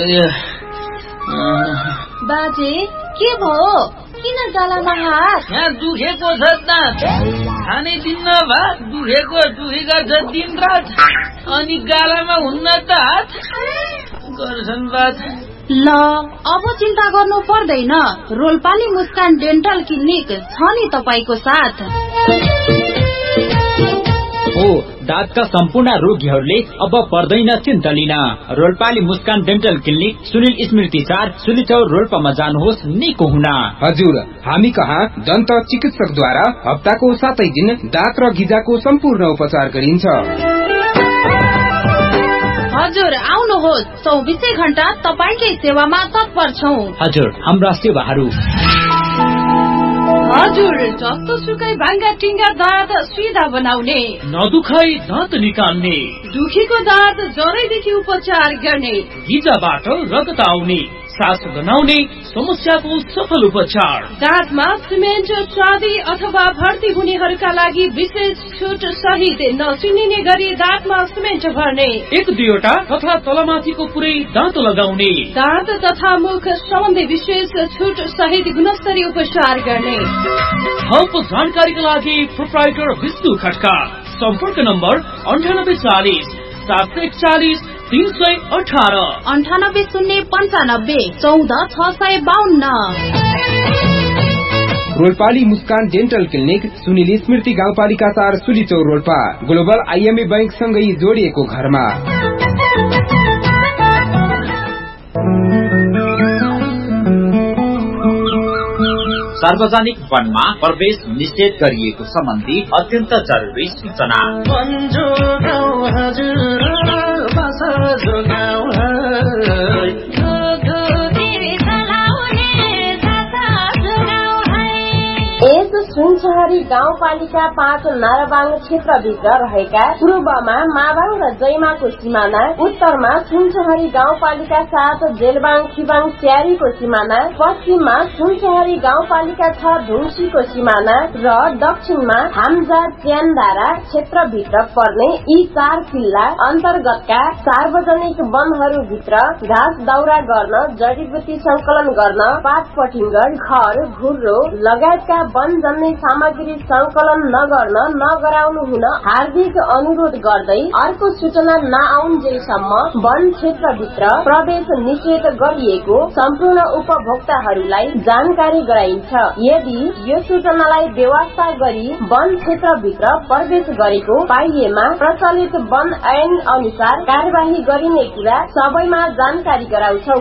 बाजे के भयो? किन गालामा हात? यहाँ दुखेको छ दाँत, खाने दिन्न भात, दुखेको गर्छ दिन रात, अनि गालामा हुन्न त हात गर्छन् बात। ल अब चिन्ता गर्नु पर्दैन, रोल्पाली मुस्कान डेन्टल क्लिनिक छ नि तपाईको साथ। हो दाँतका सम्पूर्ण रोगीहरूले अब पर्दैन चिन्ता लिन। रोल्पाली मुस्कान डेन्टल क्लिनिक सुनिल स्मृति 4 सुलिचौर रोल्पामा जानुहोस् निको हुन। हजुर, हामी कहाँ दन्त चिकित्सकद्वारा हप्ताको 7 दिन दाँत र गिजाको सम्पूर्ण उपचार गरिन्छ। हजुर आउनुहोस्, 24 घण्टा तपाईकै सेवामा तत्पर छौं। हजुर, हाम्रा सेवाहरू हजुर जस्तो सुकै भाङ्गा टिङ्गा दाँत सिधा बनाउने, नदुखाई दाँत निकाल्ने, दुखेको दाँत जरैदेखि उपचार गर्ने, गिजाबाट रगत आउने, सास बनाउने समस्याको सफल उपचार, दाँतमा सिमेन्ट चाँदी अथवा भर्ती हुनेहरूका लागि विशेष छुट सहित नचिनिने गरी दाँतमा सिमेन्ट भर्ने, 1-2 तथा तलमाथिको पुरै दाँत लगाउने, दाँत तथा मुख सम्बन्धी विशेष छुट सहित गुणस्तरीय उपचार गर्ने। थप जानकारीका लागि प्रोप्राइटर विष्णु खड्का। सम्पर्क नम्बर 9840 741 318 98 095 14 652। रोल्पाली मुस्कान डेन्टल क्लिनिक सुनिल स्मृति गाउँपालिका 4 सुलिचौर रोल्पा, ग्लोबल IMA बैंक सँगै जोडिएको घरमा। सार्वजनिक वनमा प्रवेश निषेध गरिएको सम्बन्धी अत्यन्त जरुरी सूचना। सुनसहरी गाउँपालिका 5 नाराबाङ क्षेत्रभित्र रहेका पूर्वमा माबाङ र जैमाको सिमाना, उत्तरमा सुनसहरी गाउँपालिका 7 जेलबाङ खिबाङ स्यारीको सिमाना, पश्चिममा सुनसहरी गाउँपालिका 6 धुम्सीको सिमाना र दक्षिणमा हाम्जा च्यानधारा क्षेत्रभित्र पर्ने यी 4 किल्ला अन्तर्गतका सार्वजनिक वनहरूभित्र घाँस दाउरा गर्न, जडीबुटी संकलन गर्न, पात पटिङ्गर, घर घुर्रो लगायतका वन जन्य सामग्री संकलन नगर्न नगराउनु हुन हार्दिक अनुरोध गर्दै अर्को सूचना नआउन्जेलसम्म वन क्षेत्रभित्र प्रवेश निषेध गरिएको सम्पूर्ण उपभोक्ताहरूलाई जानकारी गराइन्छ। यदि यो सूचनालाई बेवास्ता गरी वन क्षेत्रभित्र प्रवेश गरेको पाइएमा प्रचलित वन ऐन अनुसार कार्यवाही गरिने कुरा सबैमा जानकारी गराउँछौ।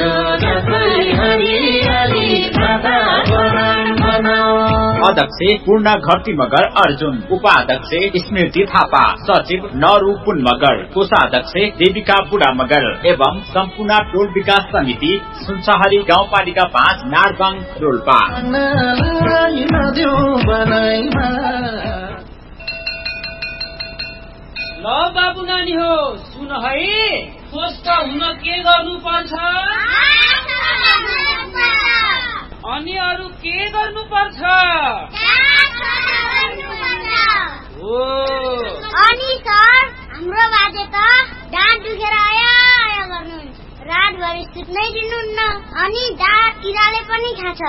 अध्यक्ष पूर्ण घरती मगर अर्जुन, उपाध्यक्ष स्मृति थापा, सचिव नरू पुन मगर, कोषाध्यक्ष देविका बुढा मगर एवं सम्पूर्ण टोल विकास समिति सुनसहरी गाउँपालिका 5 नारबाङ रोल्पा। ल बाबु नानी हो सुन है, स्वस्थ हुन के गर्नु पर्छ अनि अरू के गर्नु पर्छ? अनि सर हाम्रो बाजे त दाँत दुखेर आया गर्नुहुन्छ, रातभरि सुत्नै दिनुहुन्न, अनि दाँत किराले पनि खान्छ।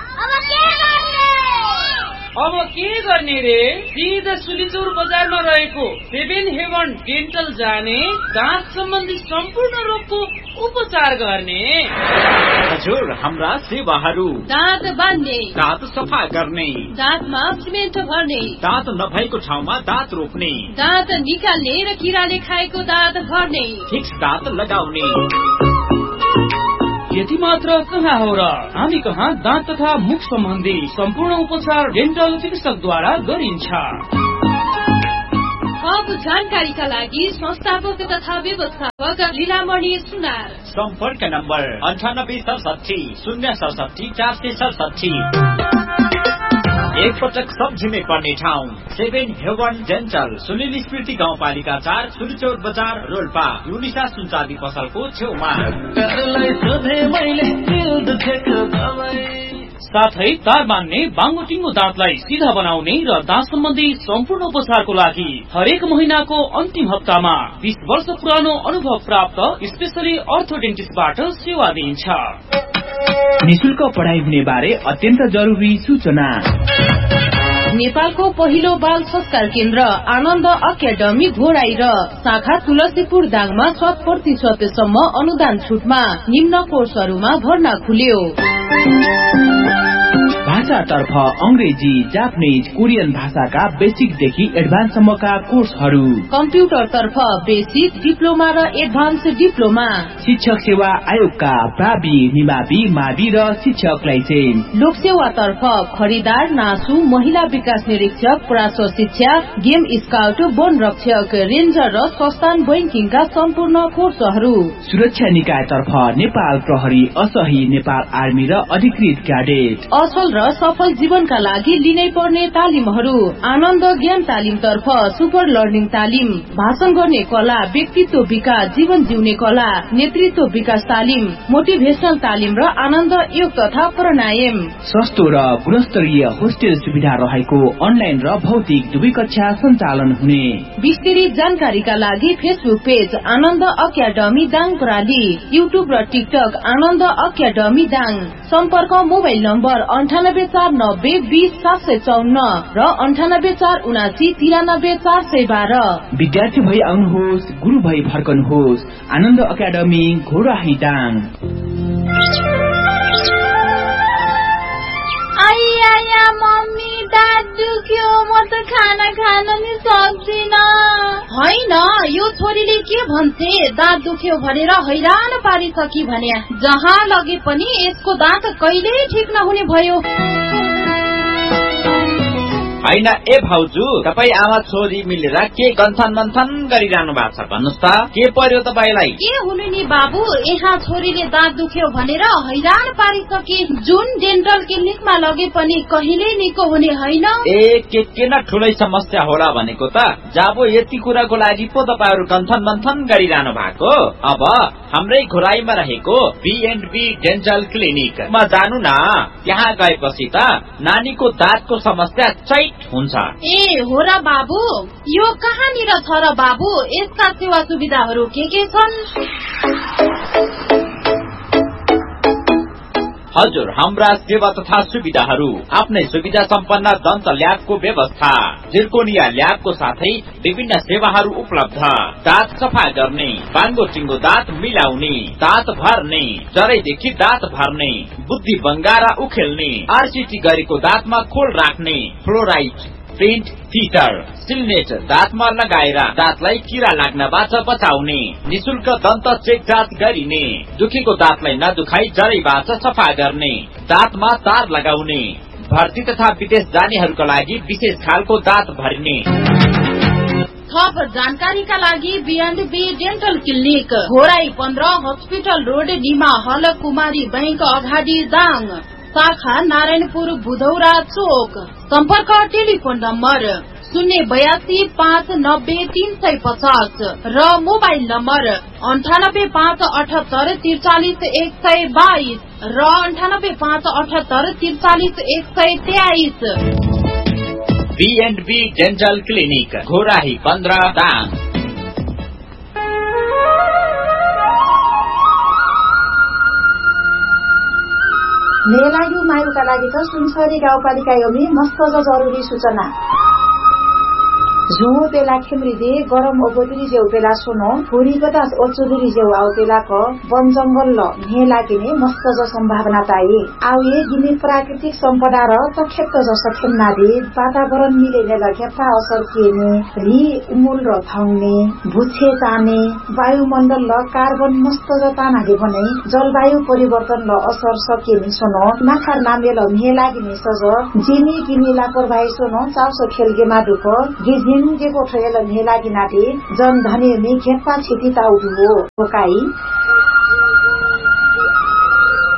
अब के गर्ने रे? सिधा सुलिचौर बजारमा रहेको 7 हेवन डेन्टल जाने, दाँत सम्बन्धी सम्पूर्ण रोगको उपचार गर्ने। हजुर, हाम्रा सेवाहरू दाँत बान्ने, दाँत सफा गर्ने, दाँतमा सिमेन्ट भर्ने, दाँत नभएको ठाउँमा दाँत रोप्ने, दाँत निकाल्ने र किराले खाएको दाँत भर्ने, फिक्स दाँत लगाउने। यति मात्र कहाँ हो र? हामी कहाँ दाँत तथा मुख सम्बन्धी सम्पूर्ण उपचार डेन्टल चिकित्सकद्वारा गरिन्छ। थप जानकारीका लागि संस्थापक तथा व्यवस्थापक लीलामणि सुनार। सम्पर्क नम्बर 9867 067 467। एकपटक सम्झिनै पर्ने ठाउँ 7 हेवन डेन्टल, सुनिल स्मृति गाउँपालिका 4 सुलिचौर बजार रोल्पा, युनिसा सुनचाँदी पसलको छेउमा। साथै तार बान्ने बाङ्गोटिङ्गो दाँतलाई सिधा बनाउने र दाँत सम्बन्धी सम्पूर्ण उपचारको लागि हरेक महिनाको अन्तिम हप्तामा 20 वर्ष पुरानो अनुभव प्राप्त स्पेशली अर्थोडेन्टिस्टबाट सेवा दिइन्छ। निशुल्क पढाइ हुने बारे अत्यन्त जरुरी सूचना। नेपालको पहिलो बाल संस्कार केन्द्र आनन्द अकादमी घोराई र शाखा तुलसीपुर दाङमा 100% सम्म अनुदान छुटमा निम्न कोर्सहरूमा भर्ना खुल्यो। भाषातर्फ अंग्रेजी, जापानिज, कोरियन भाषाका बेसिकदेखि एडभान्ससम्मका कोर्सहरू। कम्प्युटरतर्फ बेसिक, डिप्लोमा र एडभान्स डिप्लोमा। शिक्षक सेवा आयोगका प्रावि, निमावि, मावि र शिक्षक लाइसेन्स। लोकसेवातर्फ खरिदार, नासु, महिला विकास निरीक्षक, प्राश्व शिक्षा, गेम स्काउट, वन रक्षक, रेन्जर र संस्थान बैंकिङका सम्पूर्ण कोर्सहरू। सुरक्षा निकायतर्फ नेपाल प्रहरी, असही, नेपाल आर्मी र अधिकृत क्याडेट। असल र सफल जीवनका लागि लिनै पर्ने तालिमहरू। आनन्द ज्ञान तालिम तर्फ सुपर लर्निङ तालिम, भाषण गर्ने कला, व्यक्तित्व विकास, जीवन जिउने कला, नेतृत्व विकास तालिम, मोटिभेशनल तालिम र आनन्द योग तथा प्राणायाम। सस्तो र गुणस्तरीय होस्टेल सुविधा रहेको अनलाइन र भौतिक दुवै कक्षा सञ्चालन हुने। विस्तृत जानकारीका लागि फेसबुक पेज आनन्द अकादमी दाङ प्रणाली, युट्युब र टिकटक आनन्द अकादमी दाङ। सम्पर्क मोबाइल नम्बर 9849020754 र 9847793412। विद्यार्थी भई आउनुहोस्, गुरु भई फर्कनुहोस्। आनन्द अकादमी घोराही दाङ। आइया मम्मी, दाँत दुख्यो, म त खाना खान नि सक्दिन। होइन, यो छोरीले के भन्छे, दाँत दुख्यो भनेर हैरान पारिसकी भने जहाँ लगे पनि यसको दाँत कहिल्यै ठिक नहुने भयो। होइन ए भाउजू, तपाईँ आमा छोरी मिलेर के गन्थन मन्थन गरिरहनु भएको छ भन्नुहोस् त, के पर्यो तपाईँलाई? के हुनु नि बाबु, यहाँ छोरीले दाँत दुख्यो भनेर हैरान पारिसके। जुन डेन्टल क्लिनिकमा लगे पनि कहिल्यै निको हुने होइन। ए के न ठुलै समस्या होला भनेको त। जाबो यति कुराको लागि पो तपाईँहरू गन्थन मन्थन गरिरहनु भएको। अब हाम्रै घोराईमा रहेको B&B डेन्टल क्लिनिकमा जानु न। त्यहाँ गएपछि त नानीको दाँतको समस्या चैट हुन्छ। ए हो र बाबु, यो कहाँनिर छ र बाबु? यसका सेवा सुविधाहरू के छन्? हजुर, हाम्रा सेवा तथा सुविधाहरू आफ्नै सुविधा सम्पन्न दन्त ल्याबको व्यवस्था, जिर्कोनिया ल्याबको साथै विभिन्न सेवाहरू उपलब्ध। दाँत सफा गर्ने, बाङ्गो टिङ्गो दाँत मिलाउने, दाँत भर्ने, जरैदेखि दाँत भर्ने, बुद्धि बङ्गारा उखेल्ने, RCT गरेको दाँतमा खोल राख्ने, फ्लोराइड, प्रिन्ट, फिटर, सिलनेट दाँतमा लगाएर दाँतलाई किरा लाग्नबाट बचाउने, निशुल्क दन्त चेक जाँच गरिने, दुखेको दाँतलाई नदुखाई जरैबाट सफा गर्ने, दाँतमा तार लगाउने, भर्ती तथा विदेश जानेहरूका लागि विशेष खालको दाँत भरिने। थप जानकारीका लागि B&B dental clinic, Ghorahi 15, hospital road, Nima हल, कुमारी बैंक अगाडि दाङ। शाखा नारायणपुर बुधौरा चोक। सम्पर्क टेलिफोन नम्बर 082590350 र मोबाइल नम्बर 9857844122 र 9857844123। B&B dental clinic, Ghorahi 15 Dang. मेलायु मायुका लागि त सुनसरी गाउँपालिका योमी मस्त जरुरी सूचना। जो पेला खेमरी गरम ओगोदरी जेउ पेला सुनो थोड़ी बतास ओचुदरी जेउ आउ पेला को वन जंगल ल मेला किने मस्त ज संभावना ताई आउ ये गिने प्राकृतिक सम्पदा र तखेत ज सखेन्ना दे वातावरण मिलेले लखेपा असर किने रि उमुल र थाउने भुछे ताने वायुमण्डल ल कार्बन मस्त ज तानाले भने जलवायु परिवर्तन ल असर सकिने सुनो नाखार नामे ल मेला गिने सज जिनी किने लापरवाही सुनो चाउसो खेलगे मादुको गिजिङगेको ठेल मेला गिनाते जन धनी मे खेपा छिति ताउदु हो काई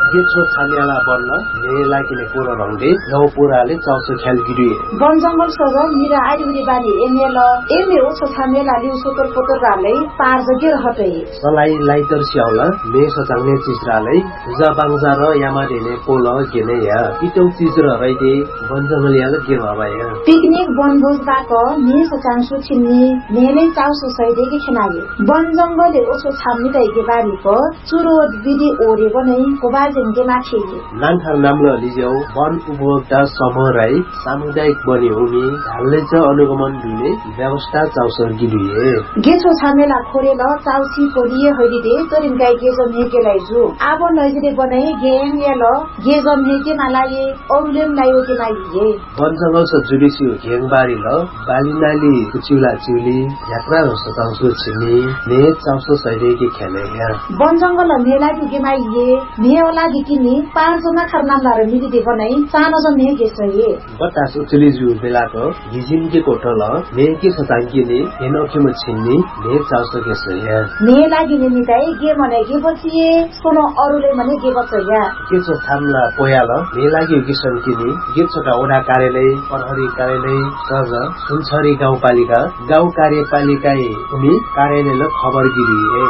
गेछो छामेला बन्न मेला किने कोर रंगदे गाउँ पुराले चाउसो ख्याल गिरिए वन जंगल सज मिरा आइबुरी बानी एमेल एमे ओछो छामेला लिउ सोतर पोतर राले पार जगे रहते सलाई लाइटर स्याउला मे सचाउने चिजराले जाबाङजा र यामाडेने पोल गेने या पिटौ चिज र रैदे वन जंगल याल के भबाया पिकनिक वनभोजबाट मे सचाङसु छिन्नी मेले चाउसो सैदेकी खनागे वन जंगलले ओछो छाम्नी दैके बारीको चुरो विधि ओरे बनै कोबाजेंगे माथि नानथार नामले लिजेउ वन उपभोक्ता समूह राई सामुदायिक बनी हुने ढाल्ले च अनुगमन दिने व्यवस्था चाउसो गिरिए गेछो छामेला खोरेल चाउसी पोलिए हरिदे तरिन गाई गेजो मेकेलाई जु आबो नजिरे बनै गेम याल गेजो मेके नालाये औलेम लायो के लागिए वन जंगल स जुडिसी घेङबारी ल बालिनाली कुचिला चिउली यात्रा र सताउसो छिनी ने चाउसो सैदेकी खेले या वन जंगल मेला दुगे माइए मेला दिकिनी 5 जना खरनामला र मिलिदे बनै सानो ज मे गेसए बतास उचली जु बेलाको हिजिन के कोठल मे के सतांकीले एनोखे म छिन्नी ने चाउसो गेसए मेला गिने निताई गे मने गे बचिए सोनो अरुले मने गे बचया केचो थामला पोयाल मेला गे किसन किनी गेचोका ओडा कार्यालय प्रहरी कार्यालय सज सुनछरी गाउँपालिका गाउँ कार्यपालिकाए उनी कार्यालयले खबर गिरिए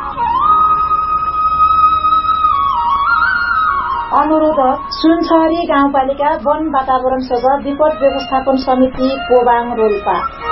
अनुरोध सुनछरी गाउँपालिका वन वातावरण सभा विपद व्यवस्थापन समिति कोबाङ रोल्पा